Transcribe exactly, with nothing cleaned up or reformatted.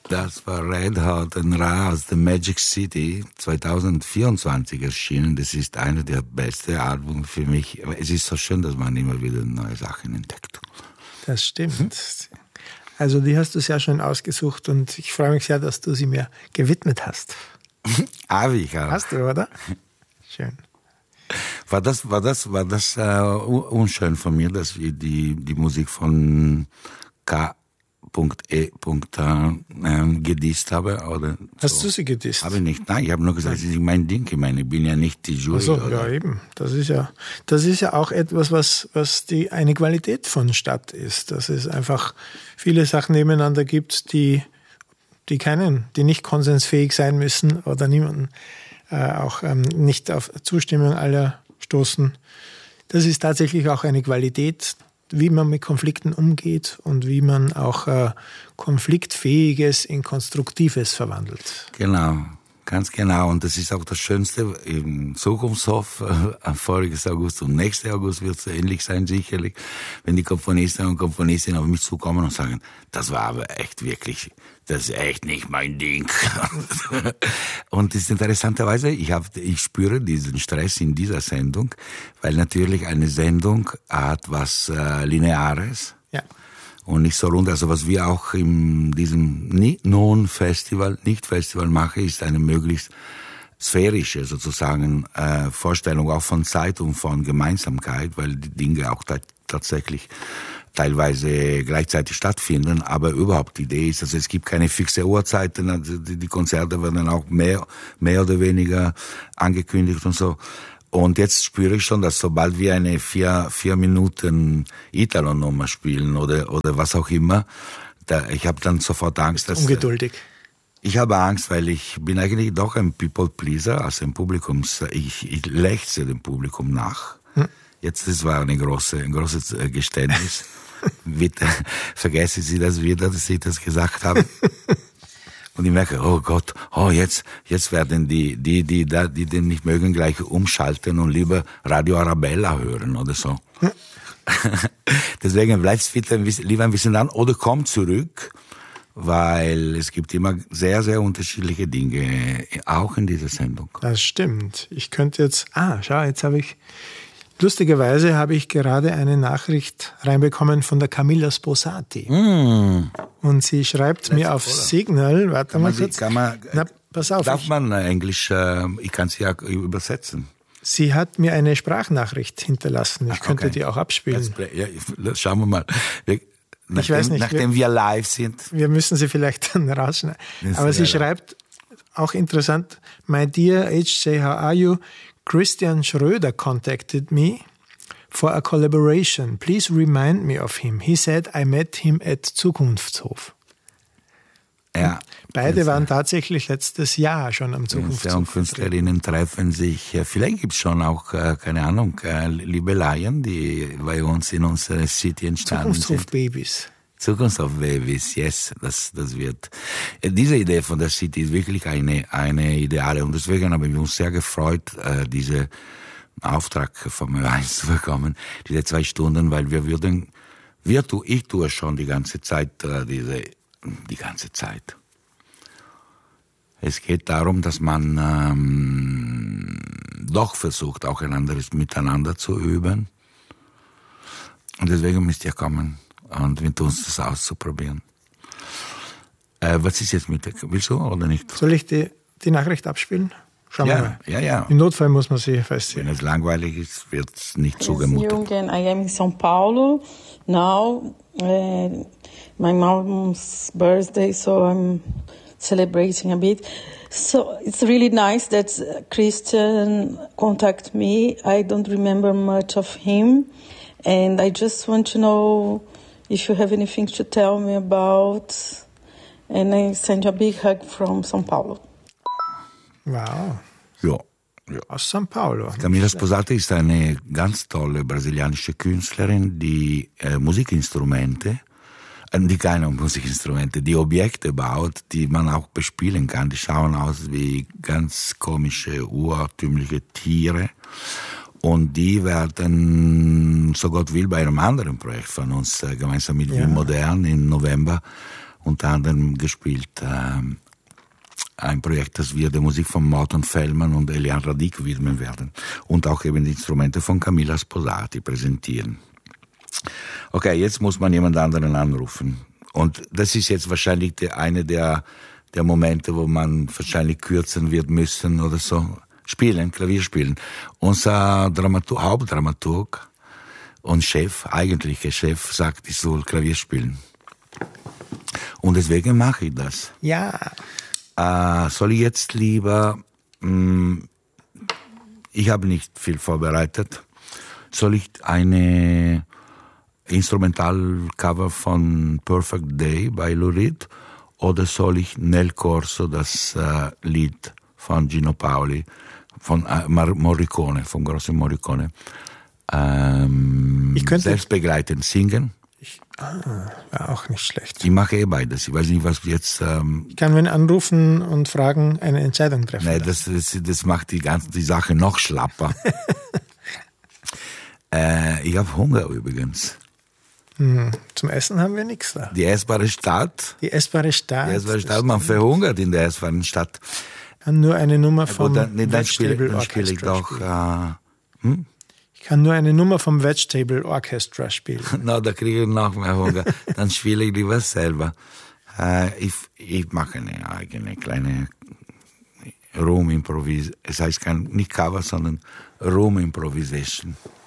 Das war Red Hot and Ra aus The Magic City, zwanzig vierundzwanzig erschienen. Das ist eine der besten Alben für mich. Es ist so schön, dass man immer wieder neue Sachen entdeckt. Das stimmt. Also die hast du sehr schön ausgesucht und ich freue mich sehr, dass du sie mir gewidmet hast. Habe ich auch. Hast du, oder? Schön. War das, war das, war das äh, unschön von mir, dass ich die, die Musik von K. E. Äh, gedisst habe? Oder Hast so. Du sie gedisst? Habe ich nicht. Nein, ich habe nur gesagt, das ist mein Ding. Ich meine, ich bin ja nicht die Jury. Ach so, oder? ja eben. Das ist ja, das ist ja auch etwas, was, was die, eine Qualität von Stadt ist. Dass es einfach viele Sachen nebeneinander gibt, die, die keinen, die nicht konsensfähig sein müssen oder niemanden äh, auch ähm, nicht auf Zustimmung aller stoßen. Das ist tatsächlich auch eine Qualität, wie man mit Konflikten umgeht und wie man auch äh, Konfliktfähiges in Konstruktives verwandelt. Genau, ganz genau. Und das ist auch das Schönste im Zukunftshof. Äh, voriges August und nächste August wird es ähnlich sein, sicherlich, wenn die Komponisten und Komponistinnen auf mich zukommen und sagen, das war aber echt wirklich, das ist echt nicht mein Ding. Und das ist interessanterweise, ich, hab, ich spüre diesen Stress in dieser Sendung, weil natürlich eine Sendung hat was äh, Lineares. Ja. Und nicht so rund. Also was wir auch in diesem Non-Festival, Nicht-Festival machen, ist eine möglichst sphärische sozusagen äh, Vorstellung auch von Zeit und von Gemeinsamkeit, weil die Dinge auch t- tatsächlich teilweise gleichzeitig stattfinden, aber überhaupt die Idee ist, also es gibt keine fixe Uhrzeiten, also die, die Konzerte werden auch mehr, mehr oder weniger angekündigt und so. Und jetzt spüre ich schon, dass sobald wir eine vier, vier Minuten Italo-Nummer spielen oder, oder was auch immer, da, ich habe dann sofort Angst, dass... Ungeduldig. Ich habe Angst, weil ich bin eigentlich doch ein People-Pleaser, also ein Publikums... Ich, ich lechze dem Publikum nach. Hm. Jetzt, das war eine große, ein großes Geständnis. Bitte vergessen Sie das wieder, dass ich das gesagt habe. Und ich merke, oh Gott, oh jetzt, jetzt werden die, die, die, die, die den nicht mögen, gleich umschalten und lieber Radio Arabella hören oder so. Hm. Deswegen bleibst bitte ein bisschen, lieber ein bisschen an oder komm zurück, weil es gibt immer sehr, sehr unterschiedliche Dinge, auch in dieser Sendung. Das stimmt. Ich könnte jetzt, ah, schau, jetzt habe ich, lustigerweise habe ich gerade eine Nachricht reinbekommen von der Camilla Sposati. Mm. Und sie schreibt mir auf Signal, warte kann mal kurz. Sie, kann man, Na, pass auf. Darf ich, man eigentlich, äh, ich kann sie ja übersetzen. Sie hat mir eine Sprachnachricht hinterlassen. Ich Ach, könnte okay. die auch abspielen. Ja, schauen wir mal. Wir, nachdem, ich weiß nicht. Nachdem wir, wir live sind. Wir müssen sie vielleicht dann rausschneiden. Aber sie schreibt, auch interessant, My dear H J, how are you? Christian Schröder contacted me for a collaboration. Please remind me of him. He said I met him at Zukunftshof. Ja, beide waren tatsächlich letztes Jahr schon am Zukunftshof. Künstler und Künstlerinnen treffen sich. Vielleicht gibt es schon auch, keine Ahnung, Liebeleien, die bei uns in unserer City entstanden sind. Zukunftshof-Babys. Zukunftshof-Babys, yes, das, das wird. Diese Idee von der City ist wirklich eine, eine ideale und deswegen haben wir uns sehr gefreut, äh, diese Auftrag vom Ö eins zu bekommen, diese zwei Stunden, weil wir würden, wir tu, ich tue schon die ganze Zeit, äh, diese, die ganze Zeit. Es geht darum, dass man ähm, doch versucht, auch ein anderes Miteinander zu üben und deswegen müsst ihr kommen. Und mit uns das auszuprobieren. Äh, was ist jetzt mit der, willst du oder nicht? Soll ich die, die Nachricht abspielen? Schauen ja, wir mal. Ja, ja. Im Notfall muss man sie festziehen. Wenn es langweilig ist, wird es nicht zugemutet. Jürgen, I am in São Paulo now. Uh, my mom's birthday, so I'm celebrating a bit. So it's really nice that Christian contacted me. I don't remember much of him. And I just want to know if you have anything to tell me about, and I send you a big hug from São Paulo. Wow. Ja. ja. Aus São Paulo. Camilla Sposati ist eine ganz tolle brasilianische Künstlerin, die äh, Musikinstrumente, äh, die keine Musikinstrumente, die Objekte baut, die man auch bespielen kann. Die schauen aus wie ganz komische, urtümliche Tiere. Und die werden, so Gott will, bei einem anderen Projekt von uns, äh, gemeinsam mit ja. Wien Modern im November unter anderem gespielt. Ähm, ein Projekt, das wir der Musik von Morton Feldman und Eliane Radic widmen werden und auch eben die Instrumente von Camilla Sposati präsentieren. Okay, jetzt muss man jemand anderen anrufen. Und das ist jetzt wahrscheinlich der, eine der, der Momente, wo man wahrscheinlich kürzen wird müssen oder so. Spielen, Klavier spielen. Unser Dramaturg, Hauptdramaturg und Chef, eigentlicher Chef, sagt, ich soll Klavier spielen. Und deswegen mache ich das. Ja. Äh, soll ich jetzt lieber, mh, ich habe nicht viel vorbereitet, soll ich eine Instrumentalcover von Perfect Day bei Lou Reed oder soll ich Nel Corso, das äh, Lied von Gino Paoli, von äh, Morricone, von großen Morricone, ähm, ich könnte selbst begleitend singen? Ich, ah, war auch nicht schlecht. Ich mache eh beides. Ich weiß nicht, was jetzt... Ähm, ich kann wen anrufen und fragen, eine Entscheidung treffen. Nein, das, das, das macht die ganze die Sache noch schlapper. äh, ich habe Hunger übrigens. Hm, zum Essen haben wir nichts da. Die essbare Stadt. Die essbare Stadt. Die essbare Stadt, man verhungert in der essbaren Stadt. Kann nur eine Nummer vom ja, gut, dann, nee, dann spiele, Vegetable dann spiele ich doch... Äh, hm? Ich kann nur eine Nummer vom Vegetable Orchestra spielen. No, da kriege ich noch mehr Hunger. Dann spiele ich lieber selber. Äh, ich, ich mache eine eigene kleine Room Improvisation. Es heißt kein, nicht Cover, sondern Room Improvisation.